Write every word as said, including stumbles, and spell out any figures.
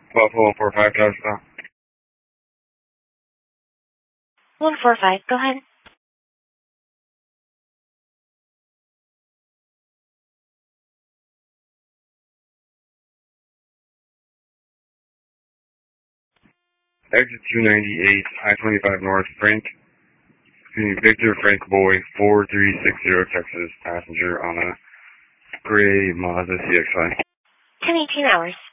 Buffalo four five, drive stop. one four five, go ahead. Exit two ninety-eight, I twenty-five North, Frank, excuse me, Victor Frank Boy, four three six zero, Texas, passenger on a gray Mazda C X five. ten eighteen hours.